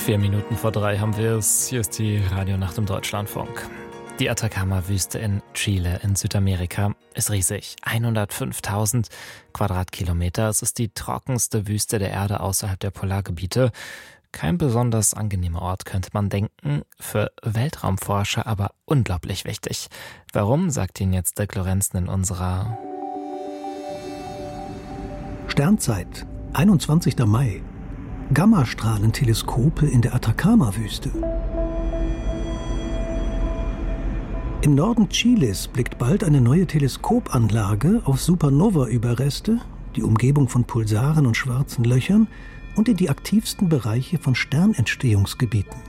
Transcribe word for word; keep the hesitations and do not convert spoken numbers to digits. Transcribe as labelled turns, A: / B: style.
A: Vier Minuten vor drei haben wir es. Hier ist die Radionacht im Deutschlandfunk. Die Atacama-Wüste in Chile in Südamerika ist riesig. hundertfünftausend Quadratkilometer. Es ist die trockenste Wüste der Erde außerhalb der Polargebiete. Kein besonders angenehmer Ort, könnte man denken. Für Weltraumforscher aber unglaublich wichtig. Warum, sagt Ihnen jetzt Dirk Lorenzen in unserer
B: Sternzeit, einundzwanzigster Mai. Gammastrahlenteleskope in der Atacama-Wüste. Im Norden Chiles blickt bald eine neue Teleskopanlage auf Supernova-Überreste, die Umgebung von Pulsaren und schwarzen Löchern und in die aktivsten Bereiche von Sternentstehungsgebieten.